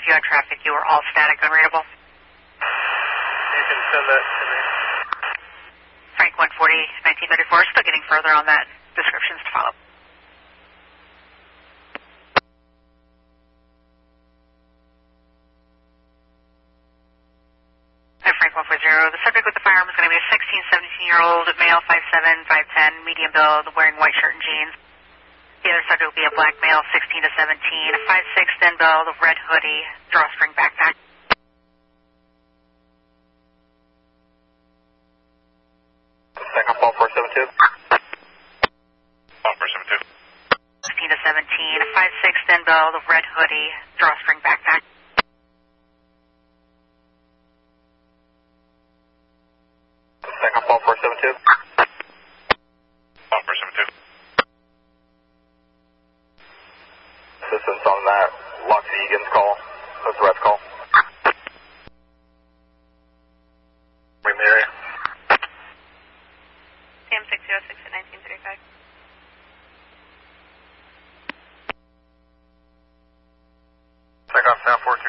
you had traffic, you were all static, unreadable. You can send that to me. Frank 140, 1934, still getting further on that. Descriptions to follow. Frank 140, the subject with the firearm is going to be a 16, 17-year-old male, 5'7", 5'10", medium build, wearing white shirt and jeans. The other subject will be a black male, 16 to 17, 5'6", thin build, red hoodie, drawstring backpack. Second, 472. 472. 16 to 17, 5'6", thin build, red hoodie, drawstring backpack. Second, 472. 472. Assistance on that. Loxie Egan's call. That's the red's call. We're in the area. Sam 606 at 1935. Second, Sound 4